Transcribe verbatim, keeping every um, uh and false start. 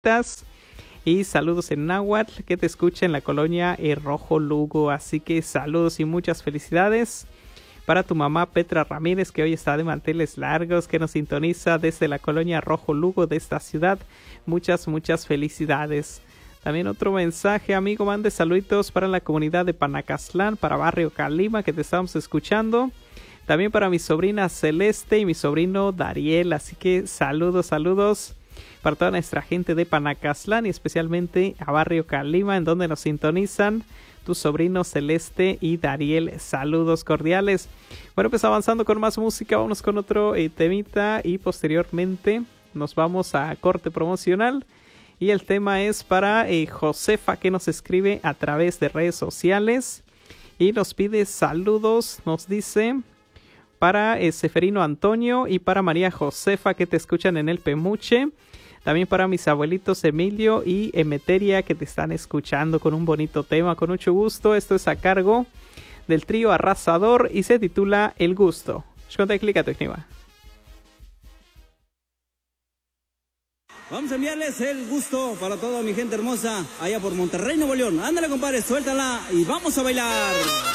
Y saludos en náhuatl, que te escucha en la colonia eh, Rojo Lugo. Así que saludos y muchas felicidades para tu mamá Petra Ramírez, que hoy está de manteles largos, que nos sintoniza desde la colonia Rojo Lugo de esta ciudad. Muchas, muchas felicidades. También otro mensaje, amigo, mande saluditos para la comunidad de Panacastlán, para Barrio Calima, que te estamos escuchando. También para mi sobrina Celeste y mi sobrino Dariel. Así que saludos, saludos para toda nuestra gente de Panacastlán y especialmente a Barrio Calima, en donde nos sintonizan tu sobrino Celeste y Dariel. Saludos cordiales. Bueno, pues avanzando con más música, vamos con otro eh, temita y posteriormente nos vamos a corte promocional. Y el tema es para eh, Josefa, que nos escribe a través de redes sociales y nos pide saludos. Nos dice para eh, Seferino Antonio y para María Josefa, que te escuchan en el Pemuche. También para mis abuelitos Emilio y Emeteria, que te están escuchando con un bonito tema, con mucho gusto. Esto es a cargo del trío Arrasador y se titula El Gusto. Vamos a enviarles el gusto para toda mi gente hermosa allá por Monterrey, Nuevo León. Ándale, compadre, suéltala y vamos a bailar.